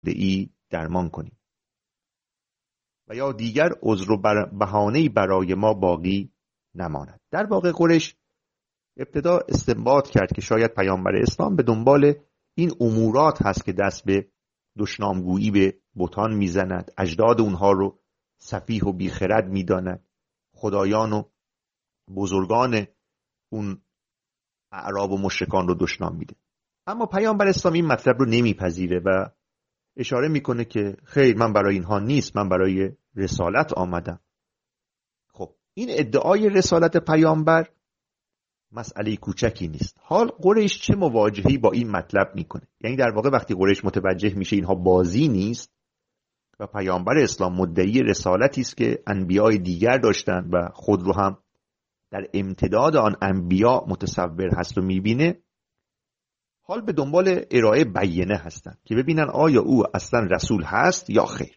ای درمان کنیم و یا دیگر عذر و بهانه‌ای برای ما باقی نماند. در واقع قریش ابتدا استنباط کرد که شاید پیامبر اسلام به دنبال این امورات هست که دست به دشنامگویی به بتان میزند، اجداد اونها رو سفیه و بیخرد میداند، خدایان و بزرگان اون اعراب و مشرکان رو دشنام میده. اما پیامبر اسلام این مطلب رو نمیپذیره و اشاره میکنه که خیر، من برای اینها نیست، من برای رسالت آمدم. خب این ادعای رسالت پیامبر مسئله کوچکی نیست. حال قریش چه مواجهی با این مطلب میکنه؟ یعنی در واقع وقتی قریش متوجه میشه اینها بازی نیست و پیامبر اسلام مدعی رسالتی است که انبیای دیگر داشتن و خود رو هم در امتداد آن انبیا متصور هست و میبینه، حال به دنبال ارائه بیانه هستن که ببینن آیا او اصلا رسول هست یا خیر.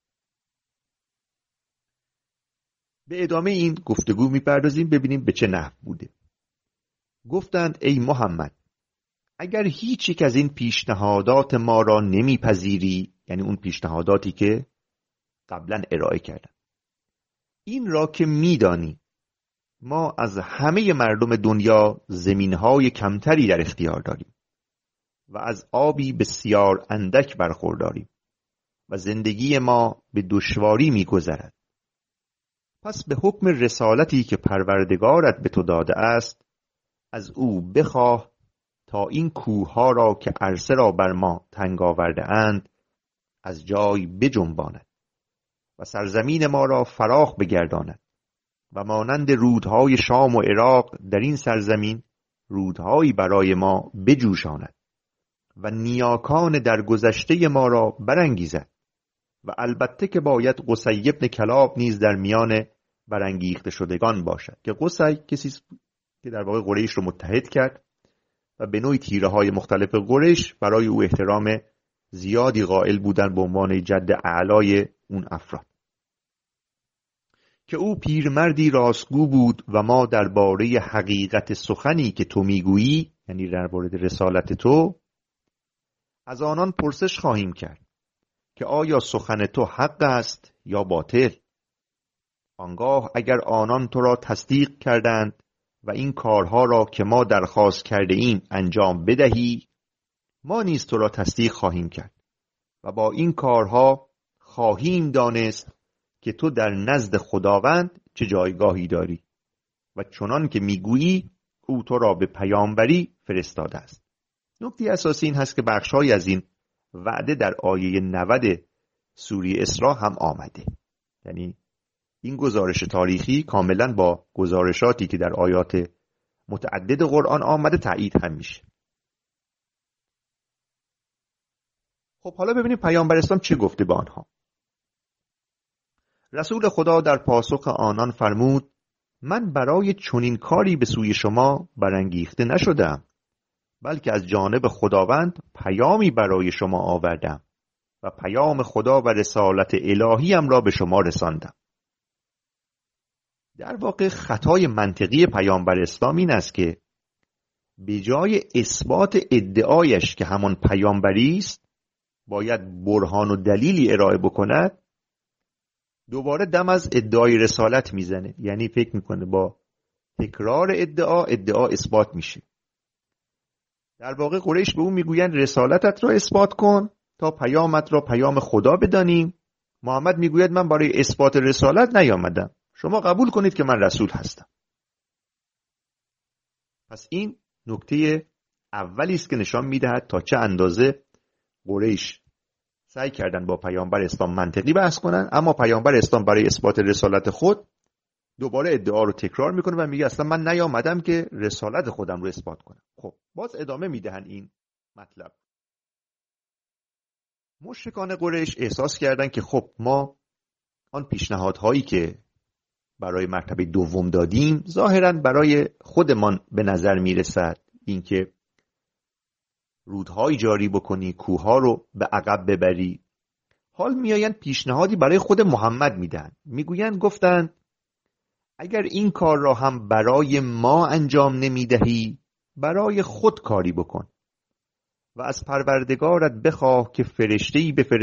به ادامه این گفتگو میپردازیم، ببینیم به چه نحو بوده. گفتند ای محمد، اگر هیچ یک از این پیشنهادات ما را نمیپذیری، یعنی اون پیشنهاداتی که قبلا ارائه کردن، این را که میدانی ما از همه مردم دنیا زمینهای کمتری در اختیار داریم و از آبی بسیار اندک برخورداریم و زندگی ما به دشواری میگذرد، پس به حکم رسالتی که پروردگارت به تو داده است از او بخواه تا این کوهها را که عرصه را بر ما تنگ آورده اند از جای بجنباند و سرزمین ما را فراخ بگرداند و مانند رودهای شام و عراق در این سرزمین رودهایی برای ما بجوشاند و نیاکان در گذشته ما را برانگیزد و البته که باید قصی ابن کلاب نیز در میان برانگیخته شدگان باشد، که قصی کسی که در واقع قریش رو متحد کرد و به نوعی تیره های مختلف قریش برای او احترام زیادی قائل بودن به عنوان جد اعلای اون افراد، که او پیرمردی راستگو بود و ما درباره حقیقت سخنی که تو میگویی، یعنی درباره رسالت تو، از آنان پرسش خواهیم کرد که آیا سخن تو حق است یا باطل. آنگاه اگر آنان تو را تصدیق کردند و این کارها را که ما درخواست کرده ایم انجام بدهی، ما نیز تو را تصدیق خواهیم کرد و با این کارها خواهیم دانست که تو در نزد خداوند چه جایگاهی داری و چنان که میگویی او تو را به پیامبری فرستاده است. نکته اساسی این هست که بخش‌هایی از این وعده در آیه 90 سوره اسراء هم آمده. یعنی این گزارش تاریخی کاملا با گزارشاتی که در آیات متعدد قرآن آمده تایید هم میشه. خب حالا ببینیم پیامبر اسلام چه گفته به آنها. رسول خدا در پاسخ آنان فرمود من برای چنین کاری به سوی شما برانگیخته نشدم، بلکه از جانب خداوند پیامی برای شما آوردم و پیام خدا و رسالت الهیم را به شما رساندم. در واقع خطای منطقی پیامبر اسلام این است که به جای اثبات ادعایش که همان پیامبری است باید برهان و دلیلی ارائه بکند، دوباره دم از ادعای رسالت میزنه. یعنی فکر میکنه با تکرار ادعا اثبات میشه. در واقع قریش به اون میگوین رسالتت را اثبات کن تا پیامت را پیام خدا بدانیم. محمد میگوید من برای اثبات رسالت نیامدم، شما قبول کنید که من رسول هستم. پس این نکته اولی است که نشان میدهد تا چه اندازه قریش سعی کردن با پیامبر اسلام منطقی بحث کنن، اما پیامبر اسلام برای اثبات رسالت خود دوباره ادعا رو تکرار میکنه و میگه اصلا من نیامدم که رسالت خودم رو اثبات کنم. خب باز ادامه میدهن این مطلب. مشرکان قریش احساس کردن که خب ما آن پیشنهادهایی که برای مرتبه دوم دادیم ظاهراً برای خودمان به نظر میرسد، اینکه رودهایی جاری بکنی، کوهها رو به عقب ببری. حال میآیند پیشنهادی برای خود محمد میدن، میگویند گفتند اگر این کار را هم برای ما انجام نمیدهی برای خود کاری بکن و از پروردگارت بخواه که فرشته‌ای بفرستد